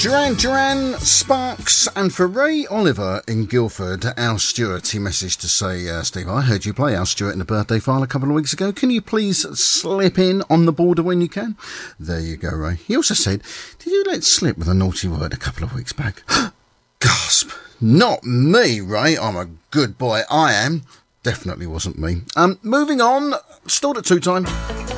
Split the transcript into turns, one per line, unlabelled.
Duran, Sparks, and for Ray Oliver in Guildford, Al Stewart, he messaged to say, Steve, I heard you play Al Stewart in the birthday file a couple of weeks ago. Can you please slip in on the border when you can? There you go, Ray. He also said, did you let slip with a naughty word a couple of weeks back? Gasp. Not me, Ray. I'm a good boy. I am. Definitely wasn't me. Moving on. Stored at 2 time.